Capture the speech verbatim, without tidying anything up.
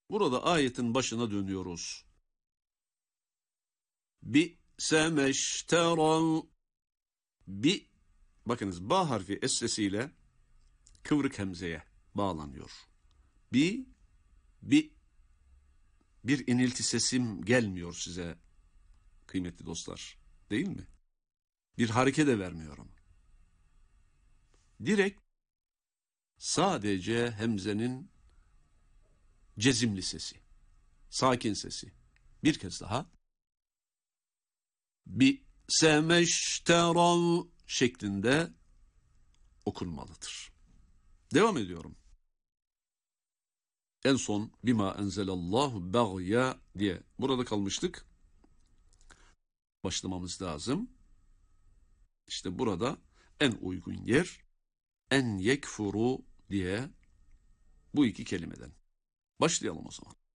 Burada ayetin başına dönüyoruz. Bi semeşterav bi, bakınız ba harfi es sesiyle kıvrık hemzeye bağlanıyor. Bi bi, bir inilti sesim gelmiyor size kıymetli dostlar, değil mi? Bir hareket de vermiyorum. Direkt sadece hemzenin cezimli sesi, sakin sesi. Bir kez daha. Bi semeşterav şeklinde okunmalıdır. Devam ediyorum. En son bima enzelallahu bagya diye burada kalmıştık. Başlamamız lazım. İşte burada en uygun yer en yekfuru diye bu iki kelimeden. Başlayalım o zaman.